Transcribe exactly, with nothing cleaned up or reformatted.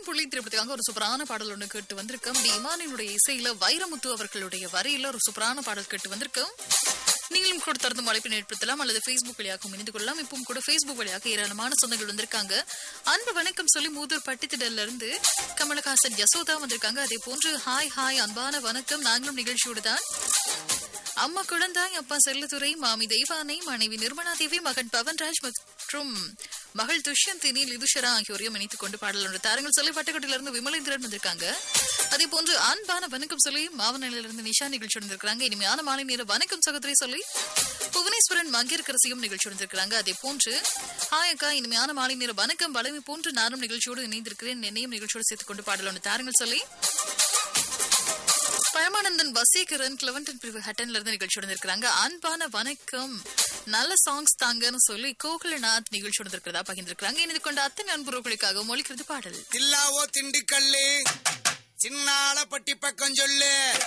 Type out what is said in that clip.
புள்ளி திரைப்படத்துக்காக ஒரு சூப்பரான பாடல் ஒன்று கேட்டு வந்திருக்கோம். டி இமானினுடைய இசையில வைரமுத்து அவர்களுடைய வரியில ஒரு சூப்பரான பாடல் கேட்டு வந்திருக்கோம். நீங்களும் கூட தொடர்ந்து அழைப்பினை ஏற்படுத்தலாம் அல்லது பேஸ்புக் வழியாக இணைந்து கொள்ளலாம். இப்பவும் கூட பேஸ்புக் வழியாக ஏராளமான சொந்தங்கள் வந்திருக்காங்க. அன்பு வணக்கம் சொல்லி மூதூர் பட்டித்திடல்ல இருந்து கமலஹாசன் யசோதா வந்திருக்காங்க. அதே போன்று ஹாய் ஹாய் அன்பான வணக்கம், நாங்களும் நிகழ்ச்சியோடு தான். அம்மா குழந்தாய், அப்பா செல்லதுரை, மாமி தெய்வானை, மனைவி நிர்மலா தேவி, மகன் பவன்ராஜ் மற்றும் மகள் துஷ்யந்தினி லிதுஷரா ஆகியோரையும் இணைத்துக் கொண்டு பாடல் ஒன்று தாருங்கள் சொல்லி பட்டுக்கோட்டையிலிருந்து விமலேந்திரன் வந்திருக்காங்க. அதே போன்று அன்பான வணக்கம் சொல்லி மாவநிலையிலிருந்து நிஷா நிகழ்ச்சி வந்திருக்காங்க. இனிமையான மாலை நேர வணக்கம் சகோதரி சொல்லி புவனேஸ்வரன் மங்கேற்கரசியும் நிகழ்ச்சி வந்திருக்காங்க. அதே போன்று ஹாய் அக்கா, இனிமையான மாலை நேர வணக்கம், பலமை போன்று நானும் நிகழ்ச்சியோடு இணைந்திருக்கிறேன், என்னையும் நிகழ்ச்சியோடு சேர்த்துக் கொண்டு பாடல் ஒன்று தாருங்கள் சொல்லி பரமானந்தன் வசீகரன் கிளவன்டன் பிரிவு ஹட்டன்ல இருந்து நிகழ்ச்சி இருக்கிறாங்க. அன்பான வணக்கம், நல்ல சாங்ஸ் தாங்கன்னு சொல்லி கோகுலநாத் நிகழ்ச்சி இருக்கிறதா பகிர்ந்திருக்கிறாங்க. இணைந்து கொண்ட அத்தனை அன்புறவுகளுக்காக மொழிக்கிறது பாடல். தில்லாவோ திண்டுக்கல்லு சின்னால பட்டி பக்கம் சொல்லு.